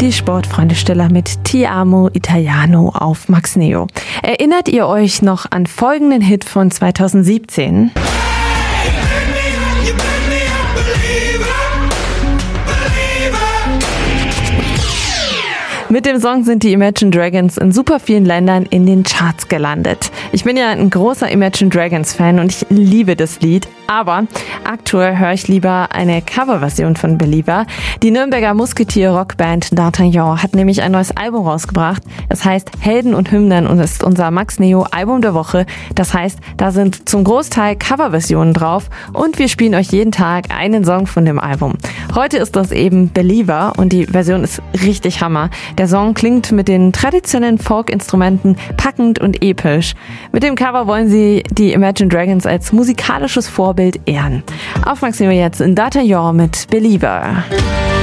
die Sportfreunde Stiller mit Ti amo Italiano auf Max Neo. Erinnert ihr euch noch an folgenden Hit von 2017? Mit dem Song sind die Imagine Dragons in super vielen Ländern in den Charts gelandet. Ich bin ja ein großer Imagine Dragons Fan und ich liebe das Lied, aber aktuell höre ich lieber eine Coverversion von Believer. Die Nürnberger Musketier-Rockband D'Artagnan hat nämlich ein neues Album rausgebracht. Das heißt Helden und Hymnen und ist unser Max Neo Album der Woche. Das heißt, da sind zum Großteil Coverversionen drauf und wir spielen euch jeden Tag einen Song von dem Album. Heute ist das eben Believer und die Version ist richtig Hammer. Der Song klingt mit den traditionellen Folk-Instrumenten packend und episch. Mit dem Cover wollen sie die Imagine Dragons als musikalisches Vorbild ehren. Auf Max Neo jetzt in D'Artagnan mit Believer.